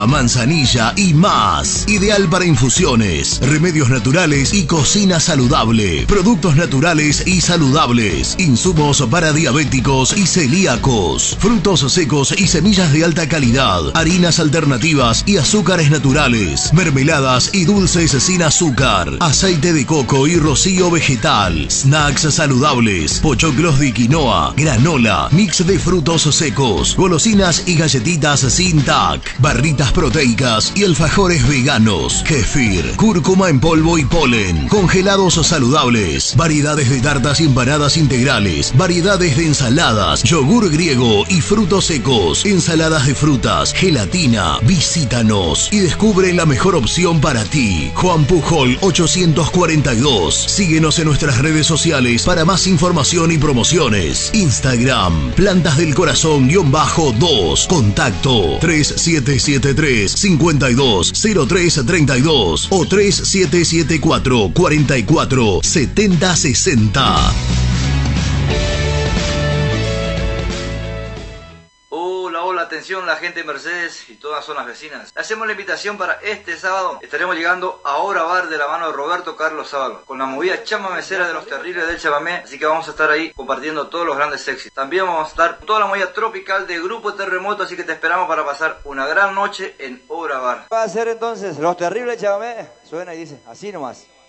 manzanilla y más. Ideal para infusiones, remedios naturales y cocina saludable. Productos naturales y saludables. Insumos para diabéticos y celíacos. Frutos secos y semillas de alta calidad. Harinas alternativas y azúcares naturales. Mermeladas y dulces sin azúcar. Aceite de coco y rocío vegetal. Snacks saludables. Pochoclos de quinoa. Granola. Mix de frutos secos. Golosinas y galletitas sin TAC. Barritas proteicas y alfajores veganos, kefir, cúrcuma en polvo y polen, congelados saludables, variedades de tartas y empanadas integrales, variedades de ensaladas, yogur griego y frutos secos, ensaladas de frutas, gelatina. Visítanos y descubre la mejor opción para ti. Juan Pujol 842. Síguenos en nuestras redes sociales para más información y promociones. Instagram, Plantas del Corazón-2, contacto 3773-520332 o 3774-447060. Hola, atención la gente de Mercedes y todas zonas vecinas. Hacemos la invitación para este sábado. Estaremos llegando a Hora Bar de la mano de Roberto Carlos Sábalo, con la movida chamamecera de los Terribles del Chamamé, así que vamos a estar ahí compartiendo todos los grandes éxitos. También vamos a estar toda la movida tropical de Grupo Terremoto, así que te esperamos para pasar una gran noche en Hora Bar. Va a ser entonces Los Terribles del Chamamé. Suena y dice, así nomás.